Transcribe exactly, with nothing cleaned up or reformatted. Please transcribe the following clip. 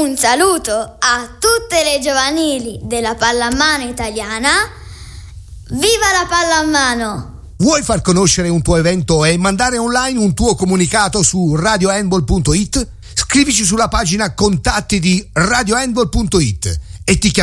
Un saluto a tutte le giovanili della pallamano italiana. Viva la pallamano! Vuoi far conoscere un tuo evento e mandare online un tuo comunicato su radio handball punto it? Scrivici sulla pagina contatti di radio handball punto it e ti chiamiamo